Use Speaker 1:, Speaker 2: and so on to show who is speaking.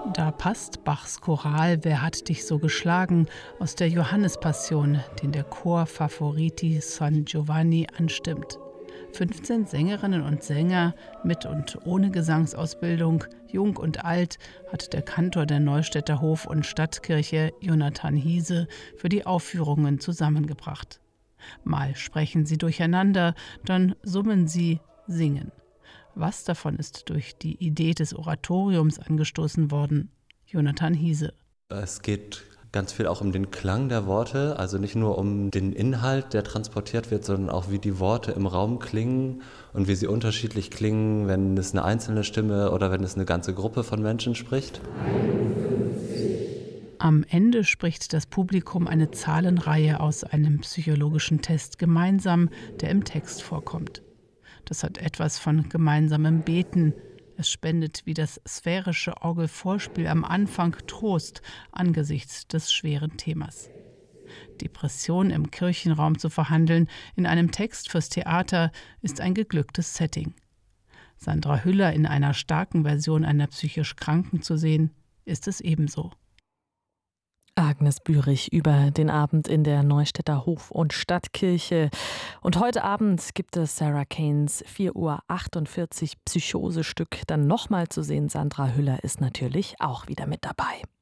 Speaker 1: Da passt Bachs Choral „Wer hat dich so geschlagen" aus der Johannespassion, den der Chor Favoriti San Giovanni anstimmt. 15 Sängerinnen und Sänger mit und ohne Gesangsausbildung, jung und alt, hat der Kantor der Neustädter Hof- und Stadtkirche, Jonathan Hiese, für die Aufführungen zusammengebracht. Mal sprechen sie durcheinander, dann summen sie, singen. Was davon ist durch die Idee des Oratoriums angestoßen worden? Jonathan Hiese.
Speaker 2: Es geht ganz viel auch um den Klang der Worte, also nicht nur um den Inhalt, der transportiert wird, sondern auch wie die Worte im Raum klingen und wie sie unterschiedlich klingen, wenn es eine einzelne Stimme oder wenn es eine ganze Gruppe von Menschen spricht.
Speaker 1: Am Ende spricht das Publikum eine Zahlenreihe aus einem psychologischen Test gemeinsam, der im Text vorkommt. Das hat etwas von gemeinsamem Beten. Es spendet wie das sphärische Orgelvorspiel am Anfang Trost angesichts des schweren Themas. Depression im Kirchenraum zu verhandeln in einem Text fürs Theater ist ein geglücktes Setting. Sandra Hüller in einer starken Version einer psychisch Kranken zu sehen, ist es ebenso.
Speaker 3: Agnes Bührig über den Abend in der Neustädter Hof- und Stadtkirche. Und heute Abend gibt es Sarah Kanes 4:48 Psychose-Stück dann nochmal zu sehen. Sandra Hüller ist natürlich auch wieder mit dabei.